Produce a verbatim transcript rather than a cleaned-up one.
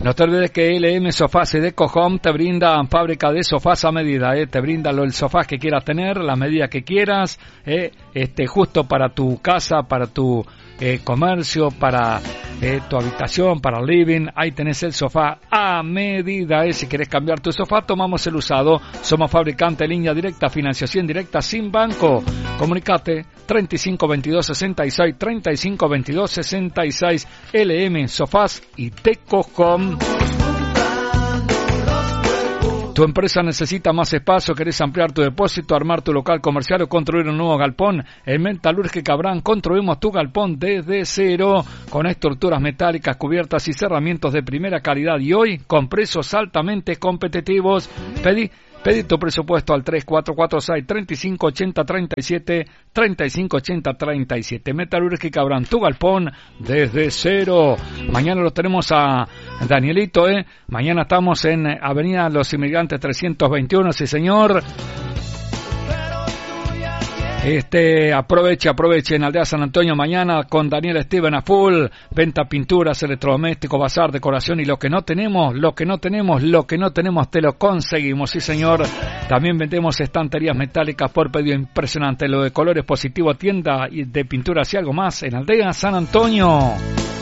No te olvides que L M Sofás y Deco Home te brindan fábrica de sofás a medida, ¿eh? Te brinda el sofá que quieras tener, la medida que quieras, ¿eh? este, justo para tu casa, para tu eh, comercio, para eh, tu habitación, para el living. Ahí tenés el sofá a medida, ¿eh? Si querés cambiar tu sofá, tomamos el usado. Somos fabricante, línea directa, financiación directa sin banco. Comunicate treinta y cinco veintidós sesenta y seis, treinta y cinco veintidós sesenta y seis, L M Sofás y Deco Home. Tu empresa necesita más espacio, querés ampliar tu depósito, armar tu local comercial o construir un nuevo galpón. En Metalúrgica Abraham construimos tu galpón desde cero, con estructuras metálicas, cubiertas y cerramientos de primera calidad, y hoy con precios altamente competitivos. Pedí Pedí tu presupuesto al tres cuatro cuatro seis, tres cinco ocho cero, tres siete, tres cinco ocho cero, tres siete. Metalúrgica Abraham, tu galpón desde cero. Mañana lo tenemos a Danielito, ¿eh? Mañana estamos en Avenida Los Inmigrantes trescientos veintiuno, sí señor. Este, aproveche, aproveche en Aldea San Antonio mañana con Daniel Steven a full, venta pinturas, electrodomésticos, bazar, decoración, y lo que no tenemos, lo que no tenemos, lo que no tenemos te lo conseguimos, sí señor. También vendemos estanterías metálicas por pedido impresionante, lo de colores positivos, tienda de pinturas y algo más en Aldea San Antonio.